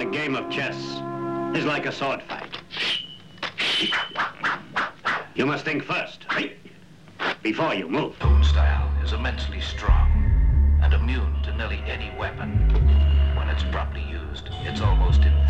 A game of chess is like a sword fight. You must think first, before you move. Own style is immensely strong and immune to nearly any weapon. When it's properly used, it's almost